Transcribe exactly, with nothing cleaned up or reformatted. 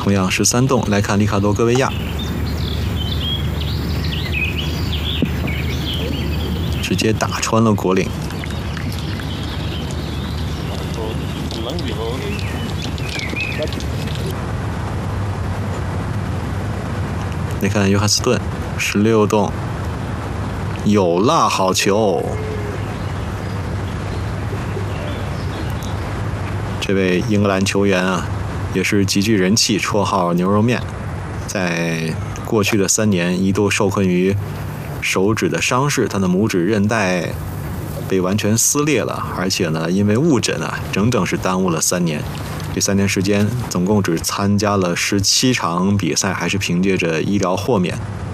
同样十三洞，来看里卡多·戈维亚，直接打穿了果岭。你看约翰斯顿，十六洞，有了，好球！这位英格兰球员啊，也是极具人气，绰号牛肉面。在过去的三年，一度受困于手指的伤势，他的拇指韧带被完全撕裂了，而且呢，因为误诊啊，整整是耽误了三年。这三年时间，总共只参加了十七场比赛，还是凭借着医疗豁免